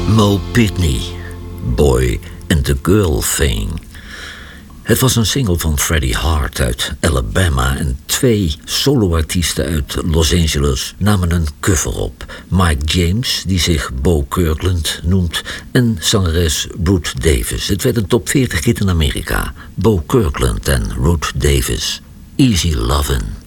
Mo Pitney, Boy and the Girl Thing. Het was een single van Freddie Hart uit Alabama en 2 soloartiesten uit Los Angeles namen een cover op. Mike James, die zich Bo Kirkland noemt, en zangeres Ruth Davis. Het werd een top 40 hit in Amerika. Bo Kirkland en Ruth Davis. Easy Lovin'.